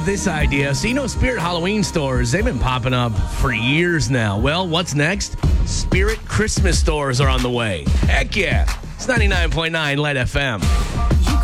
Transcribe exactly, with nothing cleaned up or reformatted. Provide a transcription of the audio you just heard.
love this idea. So, you know, Spirit Halloween stores, they've been popping up for years now. Well, what's next? Spirit Christmas stores are on the way. Heck yeah. It's ninety-nine point nine Light F M.